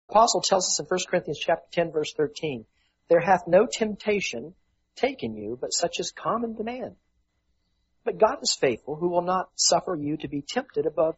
Apostle tells us in 1 Corinthians chapter 10, verse 13, there hath no temptation taken you, but such as common to man. But God is faithful, who will not suffer you to be tempted above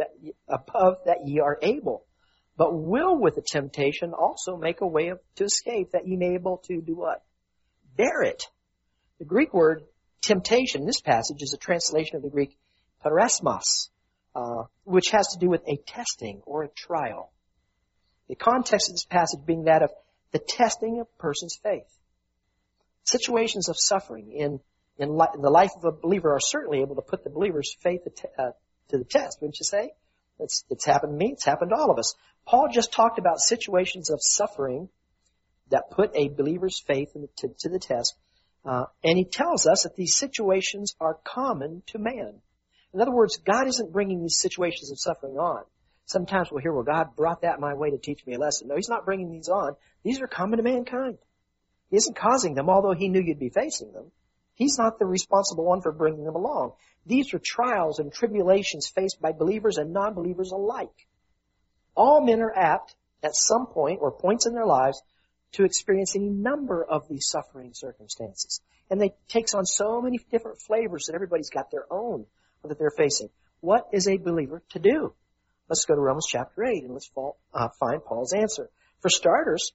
that ye are able, but will with the temptation also make a way to escape, that ye may be able to do what? Bear it. The Greek word temptation in this passage is a translation of the Greek peirasmos, which has to do with a testing or a trial. The context of this passage being that of the testing of a person's faith. Situations of suffering in the life of a believer are certainly able to put the believer's faith to the test, wouldn't you say? It's happened to me. It's happened to all of us. Paul just talked about situations of suffering that put a believer's faith to the test. And he tells us that these situations are common to man. In other words, God isn't bringing these situations of suffering on. Sometimes we'll hear, well, God brought that my way to teach me a lesson. No, He's not bringing these on. These are common to mankind. He isn't causing them, although He knew you'd be facing them. He's not the responsible one for bringing them along. These are trials and tribulations faced by believers and non-believers alike. All men are apt, at some point or points in their lives, to experience any number of these suffering circumstances. And they takes on so many different flavors that everybody's got their own that they're facing. What is a believer to do? Let's go to Romans chapter 8 and let's find Paul's answer. For starters,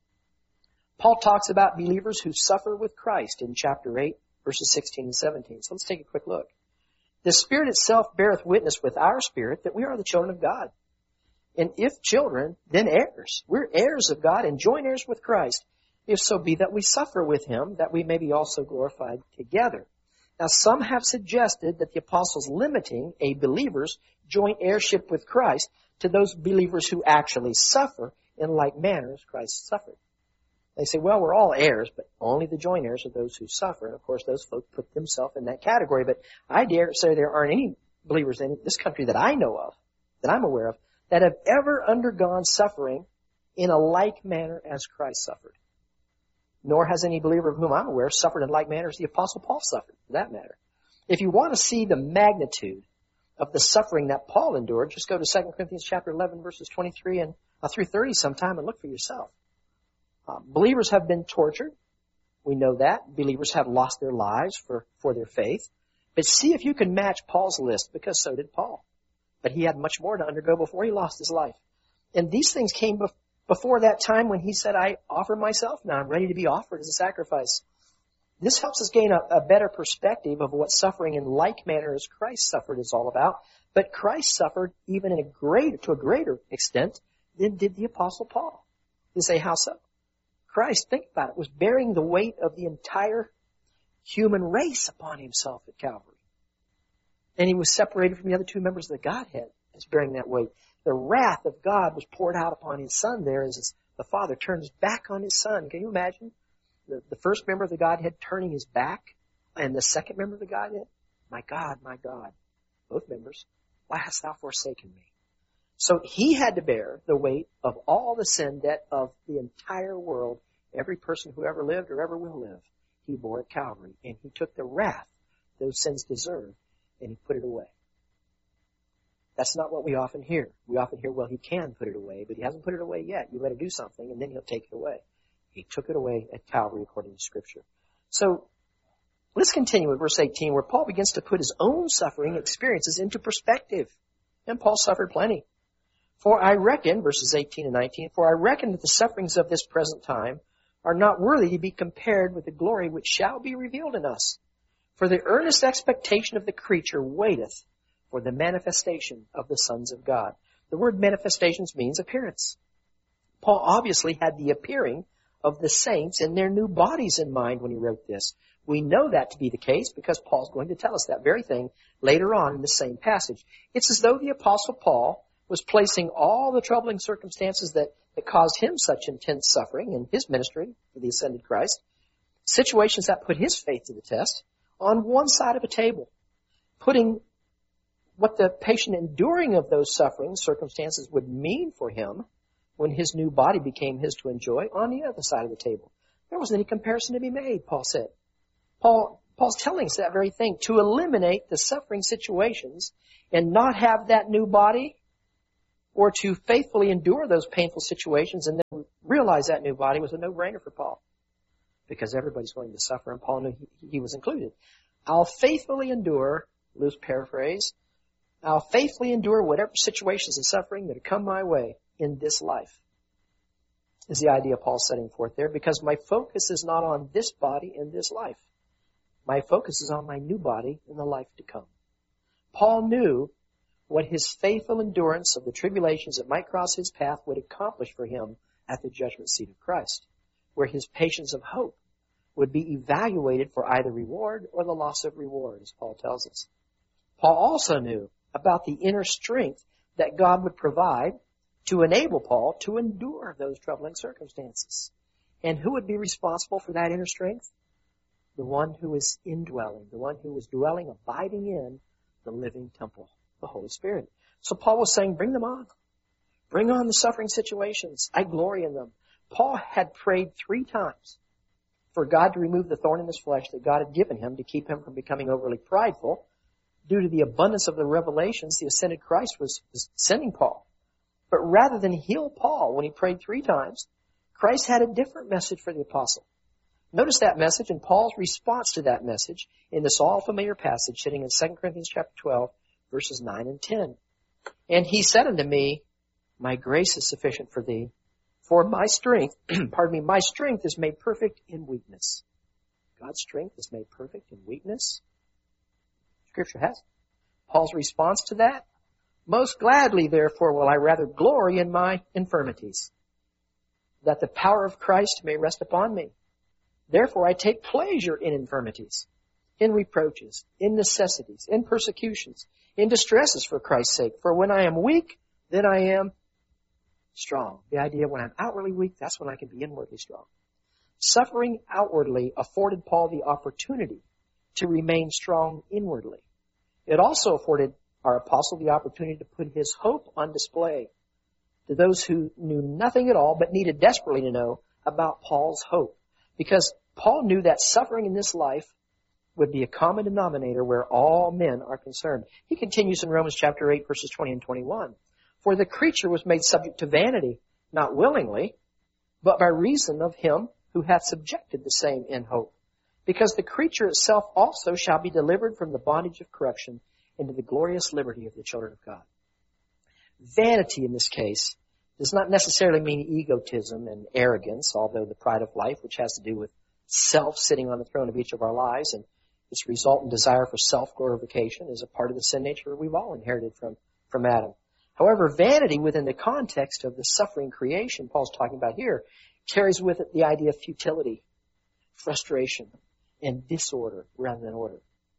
Paul talks about believers who suffer with Christ in chapter 8, verses 16 and 17. So let's take a quick look. The Spirit itself beareth witness with our spirit that we are the children of God. And if children, then heirs. We're heirs of God and joint heirs with Christ, if so be that we suffer with Him, that we may be also glorified together. Now, some have suggested that the apostle's limiting a believer's joint heirship with Christ to those believers who actually suffer in like manner as Christ suffered. They say, well, we're all heirs, but only the joint heirs are those who suffer. And of course, those folks put themselves in that category. But I dare say there aren't any believers in this country that I know of, that I'm aware of, that have ever undergone suffering in a like manner as Christ suffered. Nor has any believer of whom I'm aware suffered in like manner as the Apostle Paul suffered, for that matter. If you want to see the magnitude of the suffering that Paul endured, just go to 2 Corinthians chapter 11, verses 23 and through 30 sometime and look for yourself. Believers have been tortured. We know that. Believers have lost their lives for their faith. But see if you can match Paul's list, because so did Paul. But he had much more to undergo before he lost his life. And these things came before that time when he said, I offer myself. Now I'm ready to be offered as a sacrifice. This helps us gain a better perspective of what suffering in like manner as Christ suffered is all about. But Christ suffered even to a greater extent than did the Apostle Paul. You say, how so? Christ, think about it, was bearing the weight of the entire human race upon Himself at Calvary. And He was separated from the other two members of the Godhead as bearing that weight. The wrath of God was poured out upon His Son there as the Father turned His back on His Son. Can you imagine? The first member of the Godhead turning his back, and the second member of the Godhead, my God, both members, why hast Thou forsaken me? So He had to bear the weight of all the sin debt of the entire world, every person who ever lived or ever will live. He bore at Calvary, and He took the wrath those sins deserved, and He put it away. That's not what we often hear. We often hear, well, He can put it away, but He hasn't put it away yet. You better do something, and then He'll take it away. He took it away at Calvary according to Scripture. So let's continue with verse 18, where Paul begins to put his own suffering experiences into perspective. And Paul suffered plenty. For I reckon, verses 18 and 19, for I reckon that the sufferings of this present time are not worthy to be compared with the glory which shall be revealed in us. For the earnest expectation of the creature waiteth for the manifestation of the sons of God. The word manifestations means appearance. Paul obviously had the appearing of the saints in their new bodies in mind when he wrote this. We know that to be the case because Paul's going to tell us that very thing later on in the same passage. It's as though the Apostle Paul was placing all the troubling circumstances that caused him such intense suffering in his ministry for the ascended Christ, situations that put his faith to the test, on one side of a table, putting what the patient enduring of those suffering circumstances would mean for him when his new body became his to enjoy on the other side of the table. There wasn't any comparison to be made, Paul said. Paul's telling us that very thing, to eliminate the suffering situations and not have that new body or to faithfully endure those painful situations and then realize that new body was a no-brainer for Paul. Because everybody's going to suffer, and Paul knew he was included. I'll faithfully endure, loose paraphrase, I'll faithfully endure whatever situations and suffering that come my way in this life, is the idea Paul's setting forth there, because my focus is not on this body in this life. My focus is on my new body in the life to come. Paul knew what his faithful endurance of the tribulations that might cross his path would accomplish for him at the judgment seat of Christ, where his patience of hope would be evaluated for either reward or the loss of reward, as Paul tells us. Paul also knew about the inner strength that God would provide to enable Paul to endure those troubling circumstances. And who would be responsible for that inner strength? The one who is indwelling, the one who is dwelling, abiding in the living temple, the Holy Spirit. So Paul was saying, bring them on. Bring on the suffering situations. I glory in them. Paul had prayed 3 times for God to remove the thorn in his flesh that God had given him to keep him from becoming overly prideful. Due to the abundance of the revelations, the ascended Christ was sending Paul. But rather than heal Paul when he prayed 3 times, Christ had a different message for the apostle. Notice that message and Paul's response to that message in this all-familiar passage sitting in 2 Corinthians chapter 12, verses 9 and 10. And he said unto me, my grace is sufficient for thee, for my strength, my strength is made perfect in weakness. God's strength is made perfect in weakness. Scripture has it. Paul's response to that, most gladly, therefore, will I rather glory in my infirmities, that the power of Christ may rest upon me. Therefore, I take pleasure in infirmities, in reproaches, in necessities, in persecutions, in distresses for Christ's sake. For when I am weak, then I am strong. The idea when I'm outwardly weak, that's when I can be inwardly strong. Suffering outwardly afforded Paul the opportunity to remain strong inwardly. It also afforded our apostle the opportunity to put his hope on display to those who knew nothing at all but needed desperately to know about Paul's hope. Because Paul knew that suffering in this life would be a common denominator where all men are concerned. He continues in Romans chapter 8, verses 20 and 21. For the creature was made subject to vanity, not willingly, but by reason of him who hath subjected the same in hope. Because the creature itself also shall be delivered from the bondage of corruption into the glorious liberty of the children of God. Vanity in this case does not necessarily mean egotism and arrogance, although the pride of life, which has to do with self sitting on the throne of each of our lives and its resultant desire for self-glorification, is a part of the sin nature we've all inherited from Adam. However, vanity within the context of the suffering creation Paul's talking about here carries with it the idea of futility, frustration, and disorder rather than order.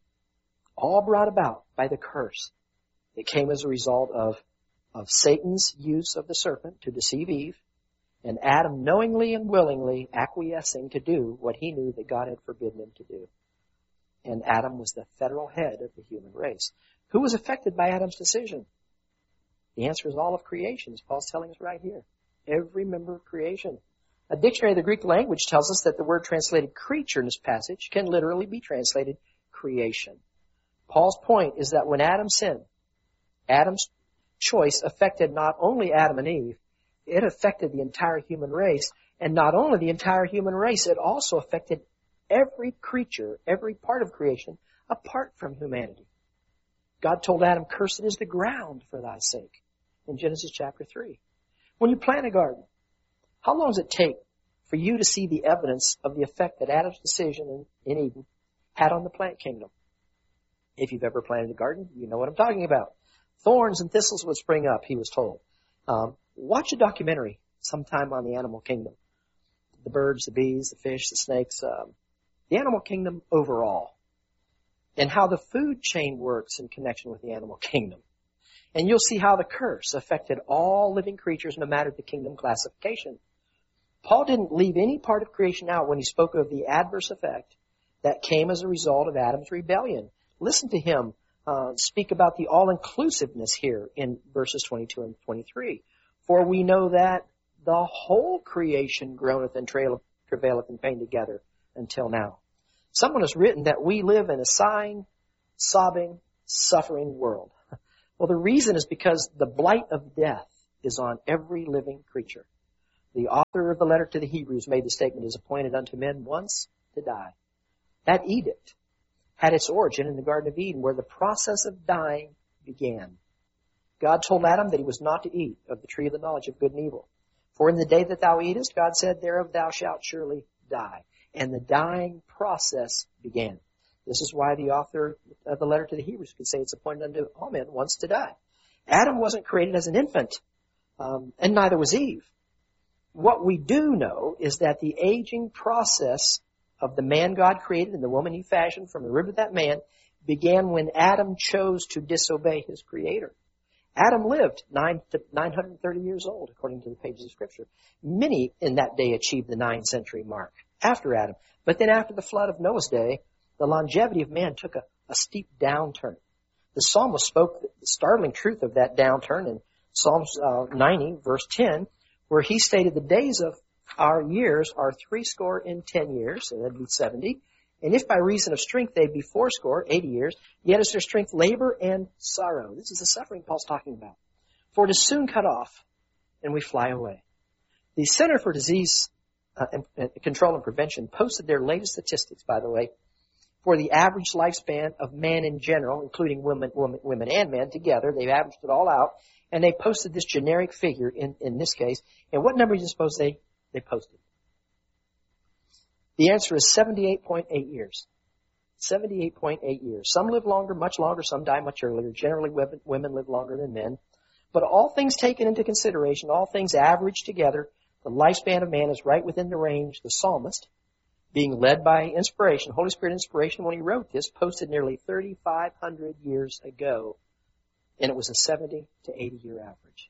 All brought about by the curse that came as a result of Satan's use of the serpent to deceive Eve, and Adam knowingly and willingly acquiescing to do what he knew that God had forbidden him to do. And Adam was the federal head of the human race. Who was affected by Adam's decision? The answer is all of creation, as Paul's telling us right here. Every member of creation. A dictionary of the Greek language tells us that the word translated creature in this passage can literally be translated creation. Paul's point is that when Adam sinned, Adam's choice affected not only Adam and Eve, it affected the entire human race. And not only the entire human race, it also affected every creature, every part of creation, apart from humanity. God told Adam, cursed is the ground for thy sake, in Genesis chapter 3. When you plant a garden, how long does it take for you to see the evidence of the effect that Adam's decision in Eden had on the plant kingdom? If you've ever planted a garden, you know what I'm talking about. Thorns and thistles would spring up, he was told. Watch a documentary sometime on the animal kingdom. The birds, the bees, the fish, the snakes, the animal kingdom overall. And how the food chain works in connection with the animal kingdom. And you'll see how the curse affected all living creatures no matter the kingdom classification. Paul didn't leave any part of creation out when he spoke of the adverse effect that came as a result of Adam's rebellion. Listen to him speak about the all-inclusiveness here in verses 22 and 23. For we know that the whole creation groaneth and travaileth in pain together until now. Someone has written that we live in a sighing, sobbing, suffering world. Well, the reason is because the blight of death is on every living creature. The author of the letter to the Hebrews made the statement, "It is appointed unto men once to die." That edict had its origin in the Garden of Eden, where the process of dying began. God told Adam that he was not to eat of the tree of the knowledge of good and evil. "For in the day that thou eatest," God said, "thereof thou shalt surely die." And the dying process began. This is why the author of the letter to the Hebrews could say it's appointed unto all men once to die. Adam wasn't created as an infant, and neither was Eve. What we do know is that the aging process of the man God created and the woman he fashioned from the rib of that man began when Adam chose to disobey his Creator. Adam lived 930 years old, according to the pages of Scripture. Many in that day achieved the 9th century mark after Adam. But then after the flood of Noah's day, the longevity of man took a steep downturn. The psalmist spoke the startling truth of that downturn in Psalms 90, verse 10, where he stated, "The days of our years are 70 years, so that'd be 70. And if by reason of strength they be 80, 80 years, yet is their strength labor and sorrow." This is the suffering Paul's talking about. "For it is soon cut off, and we fly away." The Center for Disease Control and Prevention posted their latest statistics, by the way, for the average lifespan of man in general, including women and men together. They've averaged it all out, and they posted this generic figure in this case. And what number do you suppose they posted? The answer is 78.8 years. 78.8 years. Some live longer, much longer. Some die much earlier. Generally, women live longer than men. But all things taken into consideration, all things averaged together, the lifespan of man is right within the range. The psalmist, being led by inspiration, Holy Spirit inspiration when he wrote this, posted nearly 3,500 years ago. And it was a 70 to 80 year average.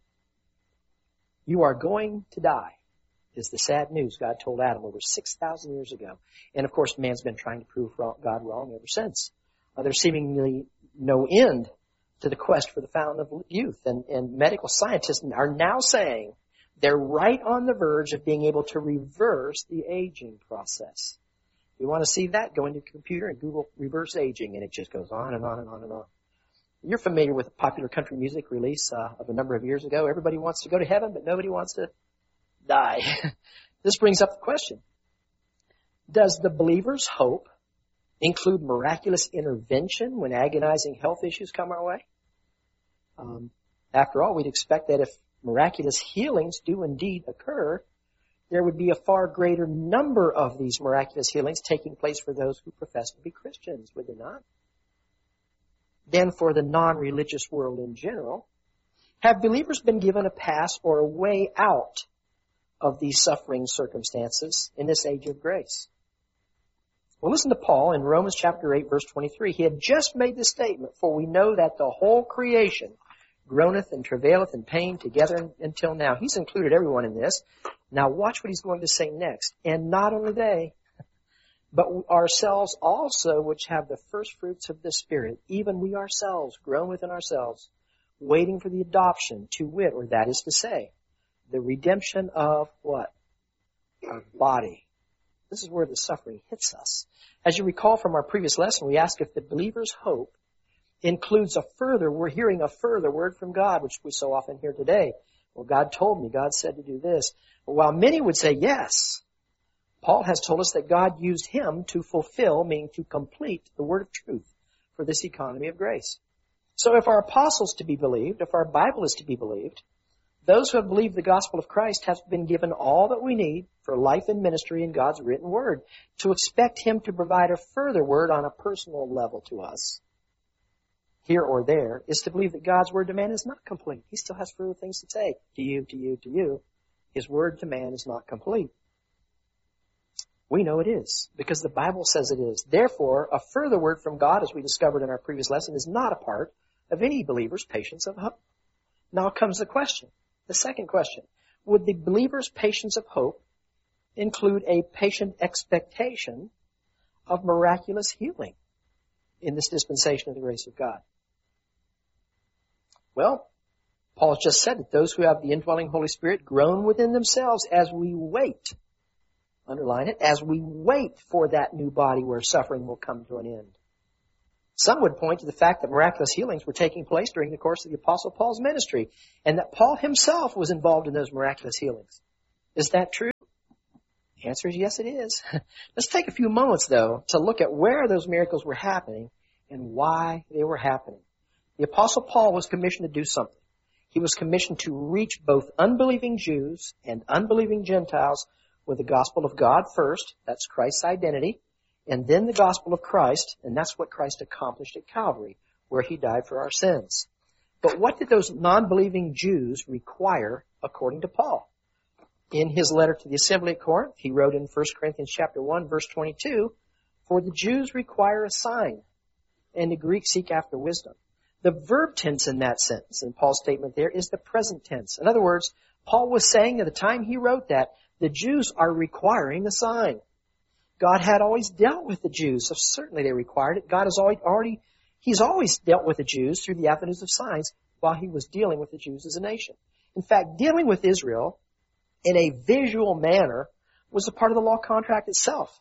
You are going to die, is the sad news God told Adam over 6,000 years ago. And of course, man's been trying to prove God wrong ever since. There's seemingly no end to the quest for the fountain of youth. And medical scientists are now saying they're right on the verge of being able to reverse the aging process. You want to see that? Go into your computer and Google reverse aging, and it just goes on and on and on and on. You're familiar with a popular country music release of a number of years ago. Everybody wants to go to heaven, but nobody wants to die. This brings up the question, does the believer's hope include miraculous intervention when agonizing health issues come our way? After all, we'd expect that if miraculous healings do indeed occur, there would be a far greater number of these miraculous healings taking place for those who profess to be Christians, would there not? Than for the non-religious world in general. Have believers been given a pass or a way out of these suffering circumstances in this age of grace? Well, listen to Paul in Romans chapter 8, verse 23. He had just made this statement, "For we know that the whole creation groaneth and travaileth in pain together until now." He's included everyone in this. Now watch what he's going to say next. "And not only they, but ourselves also, which have the first fruits of the Spirit, even we ourselves groan within ourselves, waiting for the adoption, to wit," or that is to say, the redemption of what? Our body. This is where the suffering hits us. As you recall from our previous lesson, we asked if the believer's hope includes we're hearing a further word from God, which we so often hear today. Well, God told me, God said to do this. While many would say yes, Paul has told us that God used him to fulfill, meaning to complete, the word of truth for this economy of grace. So if our apostles to be believed, if our Bible is to be believed, those who have believed the gospel of Christ have been given all that we need for life and ministry in God's written word. To expect him to provide a further word on a personal level to us, here or there, is to believe that God's word to man is not complete. He still has further things to say to you. His word to man is not complete. We know it is, because the Bible says it is. Therefore, a further word from God, as we discovered in our previous lesson, is not a part of any believer's patience of hope. Now comes the question, the second question. Would the believer's patience of hope include a patient expectation of miraculous healing in this dispensation of the grace of God? Well, Paul just said that those who have the indwelling Holy Spirit groan within themselves as we wait. Underline it, as we wait for that new body where suffering will come to an end. Some would point to the fact that miraculous healings were taking place during the course of the Apostle Paul's ministry, and that Paul himself was involved in those miraculous healings. Is that true? The answer is yes, it is. Let's take a few moments, though, to look at where those miracles were happening and why they were happening. The Apostle Paul was commissioned to do something. He was commissioned to reach both unbelieving Jews and unbelieving Gentiles with the gospel of God first, that's Christ's identity, and then the gospel of Christ, and that's what Christ accomplished at Calvary, where he died for our sins. But what did those non-believing Jews require according to Paul? In his letter to the assembly at Corinth, he wrote in 1 Corinthians chapter 1, verse 22, "For the Jews require a sign, and the Greeks seek after wisdom." The verb tense in that sentence, in Paul's statement there, is the present tense. In other words, Paul was saying at the time he wrote that, the Jews are requiring a sign. God had always dealt with the Jews, so certainly they required it. God has He's always dealt with the Jews through the avenues of signs while he was dealing with the Jews as a nation. In fact, dealing with Israel in a visual manner was a part of the law contract itself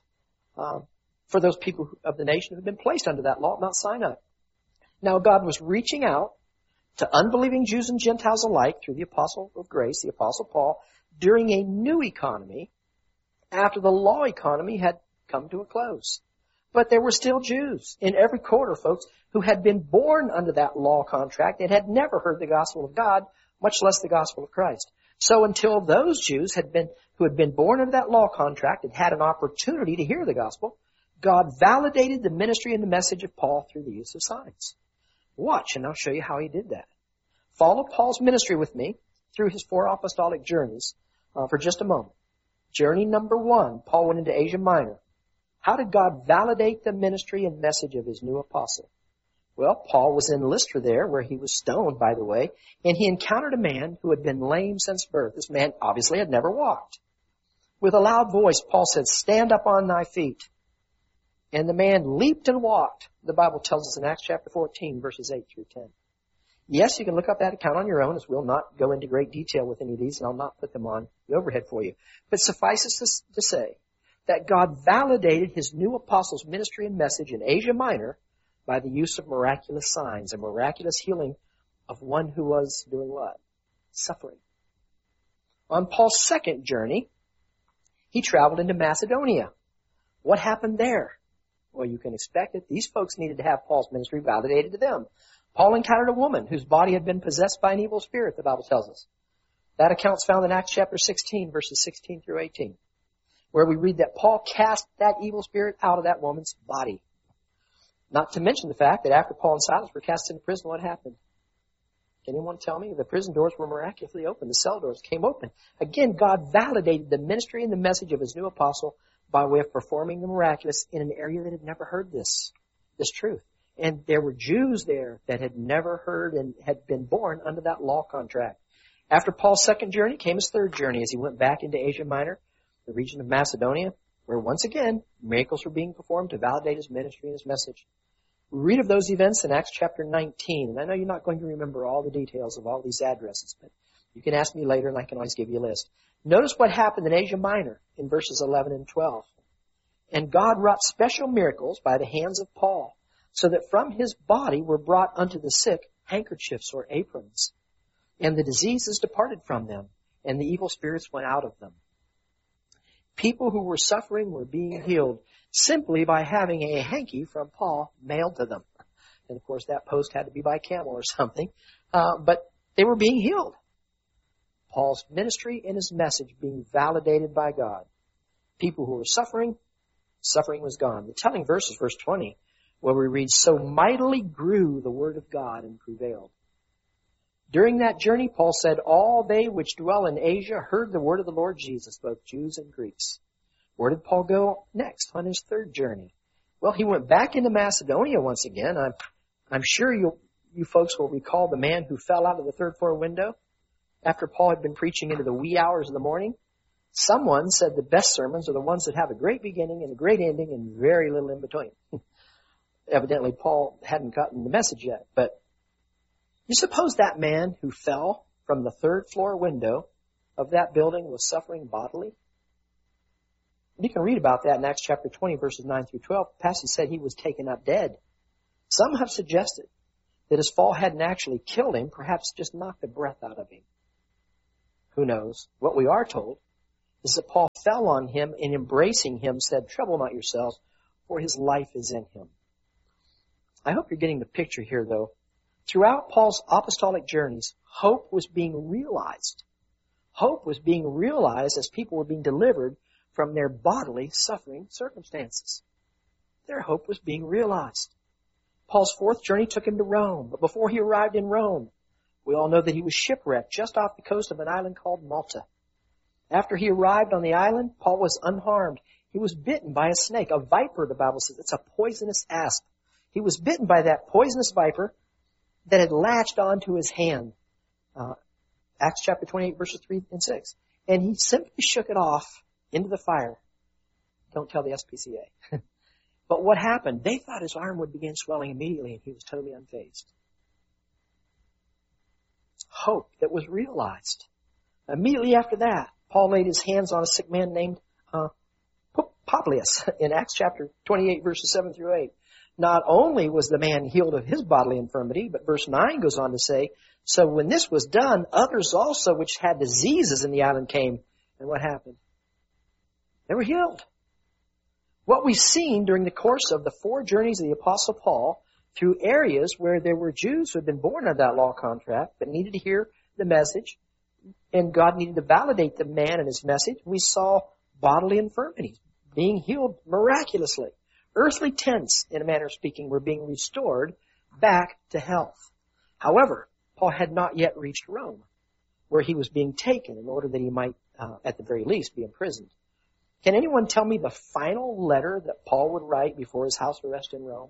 for those people of the nation who had been placed under that law at Mount Sinai. Now, God was reaching out to unbelieving Jews and Gentiles alike through the apostle of grace, the Apostle Paul, during a new economy after the law economy had come to a close. But there were still Jews in every quarter, folks, who had been born under that law contract and had never heard the gospel of God, much less the gospel of Christ. So until those Jews who had been born under that law contract and had an opportunity to hear the gospel, God validated the ministry and the message of Paul through the use of signs. Watch, and I'll show you how he did that. Follow Paul's ministry with me through his 4 apostolic journeys for just a moment. Journey number 1, Paul went into Asia Minor. How did God validate the ministry and message of his new apostle? Well, Paul was in Lystra there, where he was stoned, by the way, and he encountered a man who had been lame since birth. This man obviously had never walked. With a loud voice, Paul said, "Stand up on thy feet." And the man leaped and walked. The Bible tells us in Acts chapter 14, verses 8 through 10. Yes, you can look up that account on your own, as we'll not go into great detail with any of these, and I'll not put them on the overhead for you. But suffices to say that God validated his new apostle's ministry and message in Asia Minor by the use of miraculous signs, a miraculous healing of one who was doing what? Suffering. On Paul's second journey, he traveled into Macedonia. What happened there? Well, you can expect it. These folks needed to have Paul's ministry validated to them. Paul encountered a woman whose body had been possessed by an evil spirit, the Bible tells us. That account's found in Acts chapter 16, verses 16 through 18, where we read that Paul cast that evil spirit out of that woman's body. Not to mention the fact that after Paul and Silas were cast into prison, what happened? Can anyone tell me? The prison doors were miraculously open. The cell doors came open. Again, God validated the ministry and the message of his new apostle by way of performing the miraculous in an area that had never heard this truth. And there were Jews there that had never heard and had been born under that law contract. After Paul's second journey came his third journey as he went back into Asia Minor, the region of Macedonia, where once again, miracles were being performed to validate his ministry and his message. We read of those events in Acts chapter 19, and I know you're not going to remember all the details of all these addresses, but you can ask me later and I can always give you a list. Notice what happened in Asia Minor in verses 11 and 12. And God wrought special miracles by the hands of Paul, so that from his body were brought unto the sick handkerchiefs or aprons. And the diseases departed from them, and the evil spirits went out of them. People who were suffering were being healed simply by having a hanky from Paul mailed to them. And of course that post had to be by camel or something. But they were being healed. Paul's ministry and his message being validated by God. People who were suffering was gone. The telling verse is verse 20, where we read, "So mightily grew the word of God and prevailed." During that journey, Paul said, "All they which dwell in Asia heard the word of the Lord Jesus, both Jews and Greeks." Where did Paul go next on his third journey? Well, he went back into Macedonia once again. I'm sure you folks will recall the man who fell out of the third floor window after Paul had been preaching into the wee hours of the morning. Someone said the best sermons are the ones that have a great beginning and a great ending and very little in between. Evidently, Paul hadn't gotten the message yet, but you suppose that man who fell from the third floor window of that building was suffering bodily? You can read about that in Acts chapter 20, verses 9 through 12. The passage said he was taken up dead. Some have suggested that his fall hadn't actually killed him, perhaps just knocked the breath out of him. Who knows? What we are told is that Paul fell on him and embracing him said, "Trouble not yourselves, for his life is in him." I hope you're getting the picture here, though. Throughout Paul's apostolic journeys, hope was being realized. Hope was being realized as people were being delivered from their bodily suffering circumstances. Their hope was being realized. Paul's fourth journey took him to Rome, but before he arrived in Rome, we all know that he was shipwrecked just off the coast of an island called Malta. After he arrived on the island, Paul was unharmed. He was bitten by a snake, a viper, the Bible says. It's a poisonous asp. He was bitten by that poisonous viper that had latched onto his hand. Acts chapter 28, verses 3 and 6. And he simply shook it off into the fire. Don't tell the SPCA. But what happened? They thought his arm would begin swelling immediately, and he was totally unfazed. Hope that was realized. Immediately after that, Paul laid his hands on a sick man named Publius in Acts chapter 28, verses 7 through 8. Not only was the man healed of his bodily infirmity, but verse 9 goes on to say, "So when this was done, others also which had diseases in the island came." And what happened? They were healed. What we've seen during the course of the 4 journeys of the Apostle Paul through areas where there were Jews who had been born under that law contract but needed to hear the message, and God needed to validate the man and his message, we saw bodily infirmities being healed miraculously. Earthly tents, in a manner of speaking, were being restored back to health. However, Paul had not yet reached Rome, where he was being taken in order that he might, at the very least, be imprisoned. Can anyone tell me the final letter that Paul would write before his house arrest in Rome?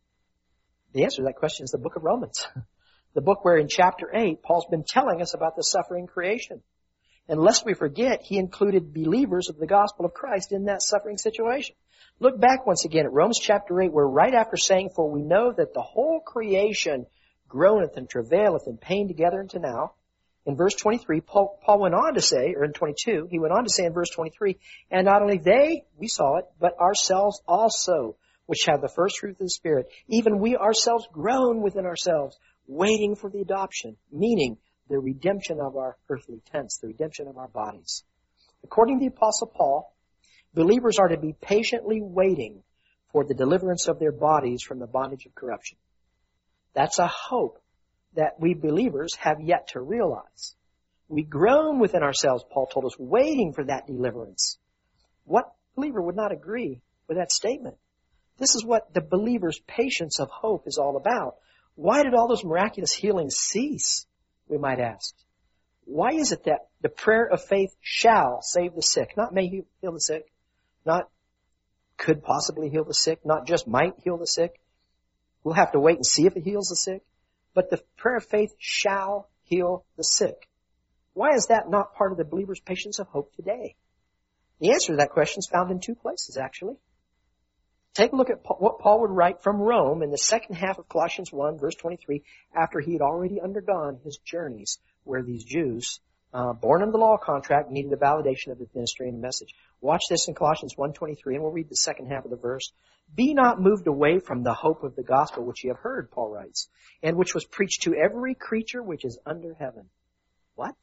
The answer to that question is the book of Romans. The book where in chapter 8, Paul's been telling us about the suffering creation. And lest we forget, he included believers of the gospel of Christ in that suffering situation. Look back once again at Romans chapter 8, where right after saying, "For we know that the whole creation groaneth and travaileth in pain together unto now," in verse 23, Paul went on to say, or in 22, he went on to say in verse 23, "And not only they," we saw it, "but ourselves also, which have the first fruit of the Spirit, even we ourselves groan within ourselves, waiting for the adoption," meaning the redemption of our earthly tents, the redemption of our bodies. According to the Apostle Paul, believers are to be patiently waiting for the deliverance of their bodies from the bondage of corruption. That's a hope that we believers have yet to realize. We groan within ourselves, Paul told us, waiting for that deliverance. What believer would not agree with that statement? This is what the believer's patience of hope is all about. Why did all those miraculous healings cease, we might ask? Why is it that the prayer of faith shall save the sick? Not may heal the sick, not could possibly heal the sick, not just might heal the sick. We'll have to wait and see if it heals the sick. But the prayer of faith shall heal the sick. Why is that not part of the believer's patience of hope today? The answer to that question is found in 2 places, actually. Take a look at what Paul would write from Rome in the second half of Colossians 1, verse 23, after he had already undergone his journeys where these Jews, born under the law contract, needed a validation of his ministry and message. Watch this in Colossians 1:23, and we'll read the second half of the verse. "Be not moved away from the hope of the gospel which ye have heard," Paul writes, "and which was preached to every creature which is under heaven." What?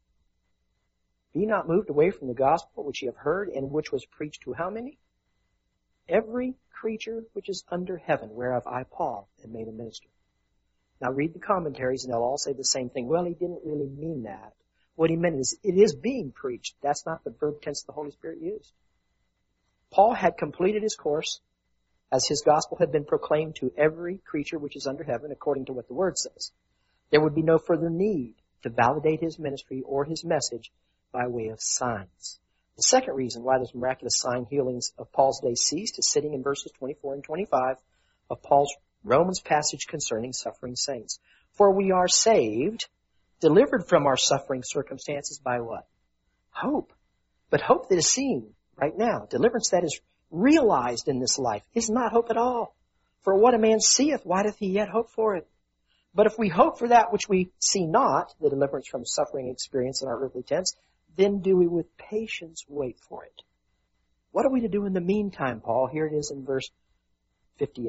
Be not moved away from the gospel which ye have heard, and which was preached to how many? Every creature which is under heaven, whereof I, Paul, am made a minister. Now read the commentaries and they'll all say the same thing. Well, he didn't really mean that. What he meant is it is being preached. That's not the verb tense the Holy Spirit used. Paul had completed his course as his gospel had been proclaimed to every creature which is under heaven, according to what the word says. There would be no further need to validate his ministry or his message by way of signs. The second reason why those miraculous sign healings of Paul's day ceased is sitting in verses 24 and 25 of Paul's Romans passage concerning suffering saints. "For we are saved, delivered from our suffering circumstances by" what? Hope. But hope that is seen right now. Deliverance that is realized in this life is not hope at all. "For what a man seeth, why doth he yet hope for it? But if we hope for that which we see not," the deliverance from suffering experience in our earthly tents, "then do we with patience wait for it." What are we to do in the meantime, Paul? Here it is in verse 58.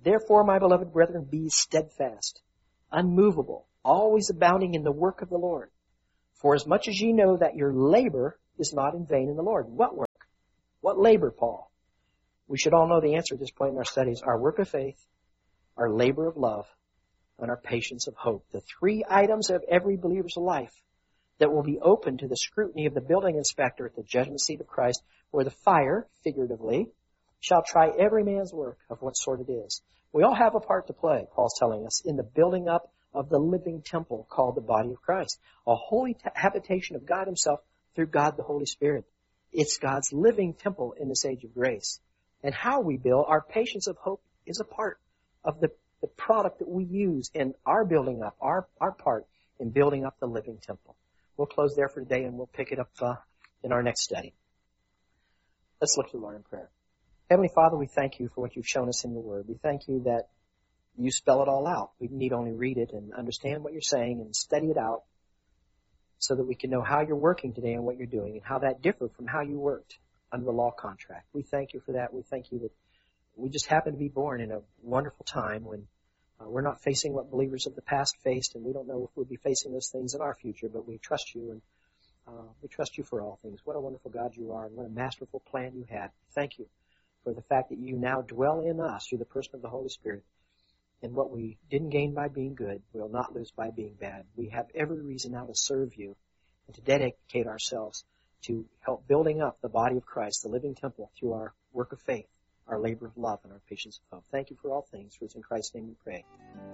Therefore, my beloved brethren, be steadfast, unmovable, always abounding in the work of the Lord. For as much as ye know that your labor is not in vain in the Lord. What work? What labor, Paul? We should all know the answer at this point in our studies. Our work of faith, our labor of love, and our patience of hope. The three items of every believer's life that will be open to the scrutiny of the building inspector at the judgment seat of Christ, where the fire, figuratively, shall try every man's work of what sort it is. We all have a part to play, Paul's telling us, in the building up of the living temple called the body of Christ, a holy habitation of God himself through God the Holy Spirit. It's God's living temple in this age of grace. And how we build, our patience of hope is a part of the product that we use in our building up, our part in building up the living temple. We'll close there for today and we'll pick it up in our next study. Let's look to the Lord in prayer. Heavenly Father, we thank you for what you've shown us in your word. We thank you that you spell it all out. We need only read it and understand what you're saying and study it out so that we can know how you're working today and what you're doing and how that differed from how you worked under the law contract. We thank you for that. We thank you that we just happen to be born in a wonderful time when we're not facing what believers of the past faced, and we don't know if we'll be facing those things in our future, but we trust you, and we trust you for all things. What a wonderful God you are, and what a masterful plan you had. Thank you for the fact that you now dwell in us through the person of the Holy Spirit. And what we didn't gain by being good, we'll not lose by being bad. We have every reason now to serve you and to dedicate ourselves to help building up the body of Christ, the living temple, through our work of faith, our labor of love, and our patience of hope. Thank you for all things. For it's in Christ's name we pray.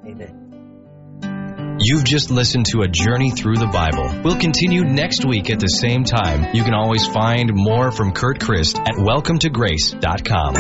Amen. You've just listened to A Journey Through the Bible. We'll continue next week at the same time. You can always find more from Kurt Christ at welcometograce.com.